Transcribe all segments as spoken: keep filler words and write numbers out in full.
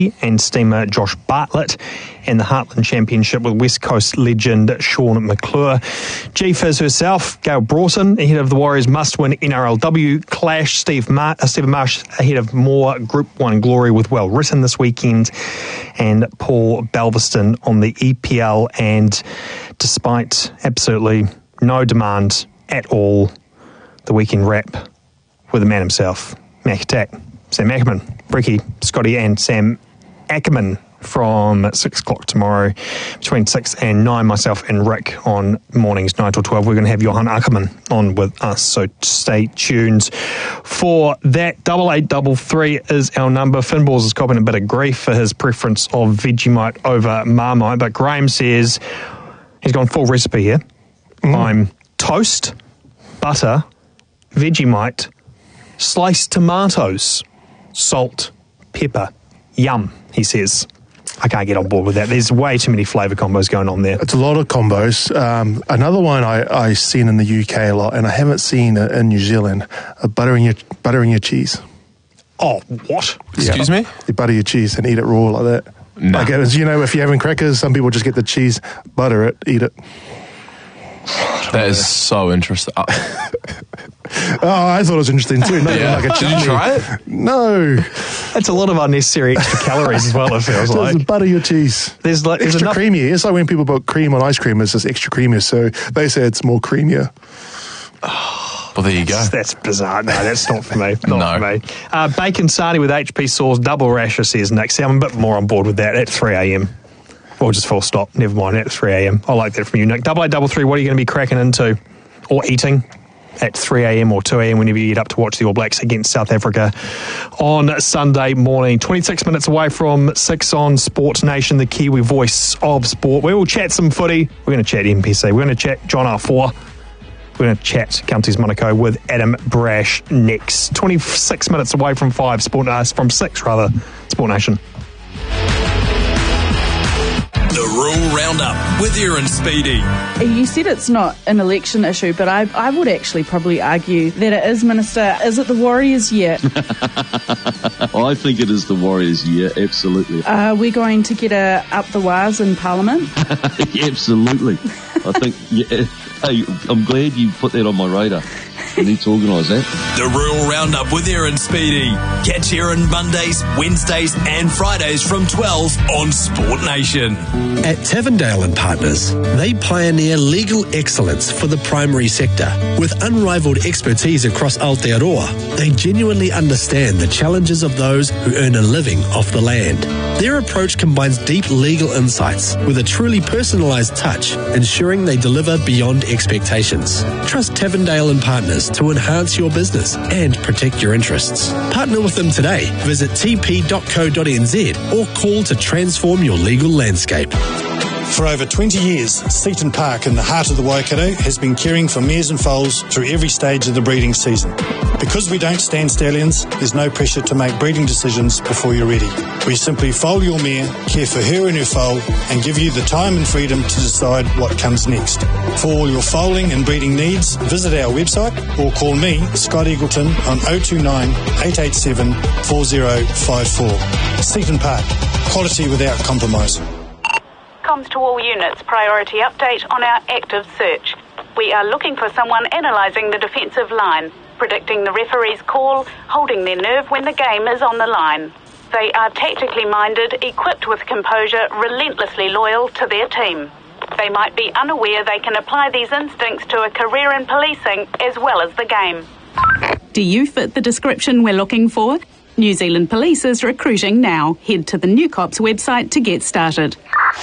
and steamer Josh Bartlett, and the Heartland Championship with West Coast legend Sean McClure. G-Fizz herself, Gail Broughton, ahead of the Warriors must-win N R L W clash. Steve Mar- uh, Stephen Marsh ahead of more Group one glory with Well Written this weekend, and Paul Belveston on the E P L. And despite absolutely no demand at all, the weekend wrap with the man himself, Mac Attack, Sam Ackerman, Bricky, Scotty and Sam Ackerman from six o'clock tomorrow, between six and nine, myself and Rick on mornings nine till twelve. We're going to have Johan Ackerman on with us, so stay tuned for that. Double eight double three is our number. Finn Balls is copping a bit of grief for his preference of Vegemite over Marmite, but Graham says he's gone full recipe here. Mm. I'm toast, butter, Vegemite, sliced tomatoes, salt, pepper. Yum, he says. I can't get on board with that. There's way too many flavour combos going on there. It's a lot of combos. Um, another one I, I seen in the U K a lot, and I haven't seen it in New Zealand, uh, buttering your buttering your cheese. Oh, what? Excuse yeah. me? You butter your cheese and eat it raw like that. No. Like it was, you know, if you're having crackers, some people just get the cheese, butter it, eat it. That is so interesting. Uh, Oh, I thought it was interesting too. Not yeah. like a Did chutney. you try it? No. It's a lot of unnecessary extra calories as well, it feels Just like. butter your cheese. There's like there's extra enough- creamy. It's like when people put cream on ice cream, it's just extra creamier. So they say it's more creamier. Well, there you go. That's bizarre. No, that's not for me. Not No. for me. Uh, bacon sarnie with H P sauce, double rasher, says Nick. See, I'm a bit more on board with that at three a.m. Or just full stop. Never mind, at three a.m. I like that from you, Nick. Double eight double three, what are you going to be cracking into or eating at three a.m. or two a.m. whenever you get up to watch the All Blacks against South Africa on Sunday morning? twenty-six minutes away from six on Sport Nation, the Kiwi voice of sport. We will chat some footy. We're going to chat N P C. We're going to chat John R four. We're going to chat Counties Monaco with Adam Brash next. twenty-six minutes away from five, Sport uh, from six rather, Sport Nation. The Rural Roundup with Aaron Speedy. You said it's not an election issue, but I, I would actually probably argue that it is, Minister. Is it the Warriors' year? I think it is the Warriors' year, absolutely. Are we going to get a up the wires in Parliament? Absolutely. I think, yeah. Hey, I'm glad you put that on my radar. We need to organise that. The Rural Roundup with Aaron Speedy. Catch Aaron Mondays, Wednesdays and Fridays from twelve on Sport Nation. At Tavendale and Partners, they pioneer legal excellence for the primary sector. With unrivaled expertise across Aotearoa, they genuinely understand the challenges of those who earn a living off the land. Their approach combines deep legal insights with a truly personalised touch, ensuring they deliver beyond expectations. Trust Tavendale and Partners to enhance your business and protect your interests. Partner with them today. Visit t p dot co dot n z or call to transform your legal landscape. For over twenty years, Seaton Park in the heart of the Waikato has been caring for mares and foals through every stage of the breeding season. Because we don't stand stallions, there's no pressure to make breeding decisions before you're ready. We simply foal your mare, care for her and her foal, and give you the time and freedom to decide what comes next. For all your foaling and breeding needs, visit our website or call me, Scott Eagleton, on oh two nine, eight eight seven, four oh five four. Seaton Park, quality without compromise. Comms to all units, priority update on our active search. We are looking for someone analysing the defensive line, predicting the referee's call, holding their nerve when the game is on the line. They are tactically minded, equipped with composure, relentlessly loyal to their team. They might be unaware they can apply these instincts to a career in policing as well as the game. Do you fit the description we're looking for? New Zealand Police is recruiting now. Head to the New Cops website to get started.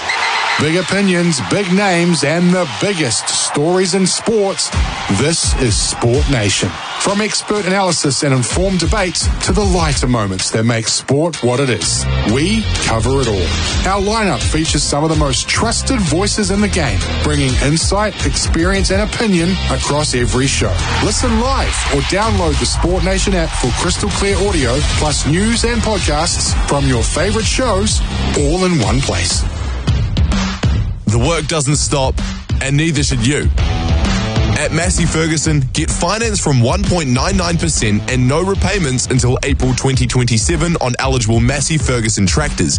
Big opinions, big names, and the biggest stories in sports. This is Sport Nation. From expert analysis and informed debates to the lighter moments that make sport what it is, we cover it all. Our lineup features some of the most trusted voices in the game, bringing insight, experience, and opinion across every show. Listen live or download the Sport Nation app for crystal clear audio, plus news and podcasts from your favorite shows, all in one place. The work doesn't stop, and neither should you. At Massey Ferguson, get finance from one point nine nine percent and no repayments until April twenty twenty-seven on eligible Massey Ferguson tractors.